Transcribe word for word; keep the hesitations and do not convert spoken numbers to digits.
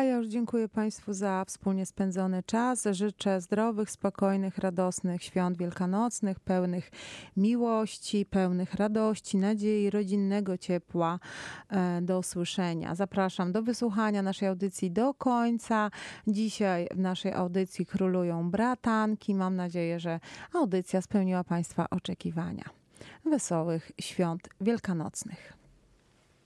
A ja już dziękuję Państwu za wspólnie spędzony czas. Życzę zdrowych, spokojnych, radosnych świąt wielkanocnych, pełnych miłości, pełnych radości, nadziei, rodzinnego ciepła. Do usłyszenia. Zapraszam do wysłuchania naszej audycji do końca. Dzisiaj w naszej audycji królują bratanki. Mam nadzieję, że audycja spełniła Państwa oczekiwania. Wesołych świąt wielkanocnych.